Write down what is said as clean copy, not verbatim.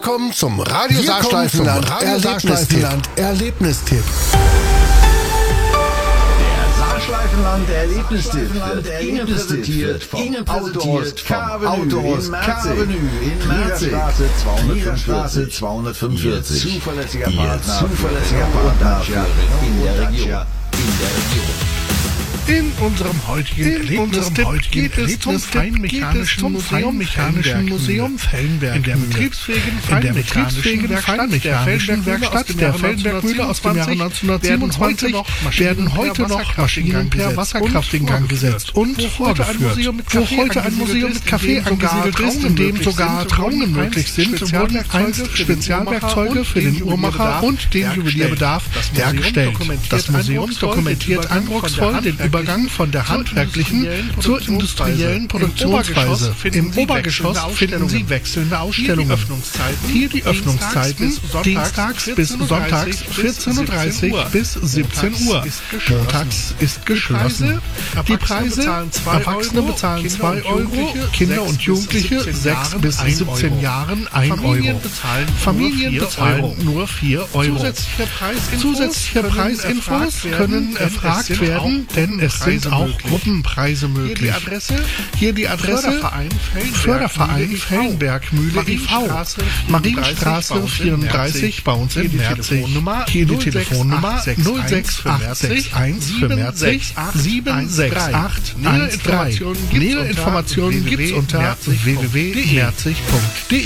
kommen zum Radio Saarschleifenland Erlebnistipp. Saarschleifenland Erlebnistipp wird Ihnen präsentiert vom Autohorst K-Avenue in Merzig. Straße 245. Zuverlässiger Partner in der Region. In unserem heutigen Erlebnistipp geht es zum Feinmechanischen Museum Fellenberg. In der betriebsfähigen Feinmechanischen-Werkstatt der Fellenberg-Mühle aus dem Jahre 1927 werden heute noch Maschinen per Wasserkraft in Gang gesetzt und vorgeführt. Wo heute ein Museum mit Café angesiedelt ist, in dem sogar Trauungen möglich sind, wurden einst Spezialwerkzeuge für den Uhrmacher und den Juwelierbedarf hergestellt. Das Museum dokumentiert eindrucksvoll den Übergang von der handwerklichen zur industriellen Produktionsweise. Im Obergeschoss finden Sie wechselnde Ausstellungen. Hier die Öffnungszeiten: dienstags bis sonntags 14:30 Uhr bis 17 Uhr. Montags ist geschlossen. Die Preise: Erwachsene bezahlen 2 Euro, Kinder und Jugendliche 6 bis 17 Jahren 1 Euro. Familien bezahlen nur 4 Euro. Zusätzliche Preisinfos können erfragt werden, denn es sind auch Gruppenpreise möglich. Hier die Adresse: Förderverein Fellenberg-Mühle e.V. Marienstraße 34 bei uns in Merzig. Hier die Telefonnummer 06861 für Merzig 76813. Nähere Informationen gibt's unter www.merzig.de.